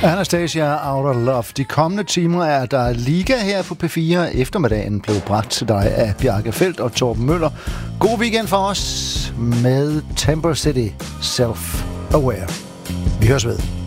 Anastasia Out of Love. De kommende timer er der Liga her på P4. Eftermiddagen blev bragt til dig af Bjarke Feldt og Torben Møller. God weekend for os med Temper City Self-Aware. Vi høres ved.